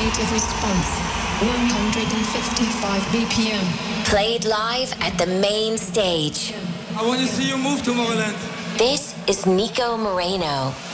Native response. 155 BPM. Played live at the main stage. I want to see you move, Tomorrowland. This is Nico Moreno.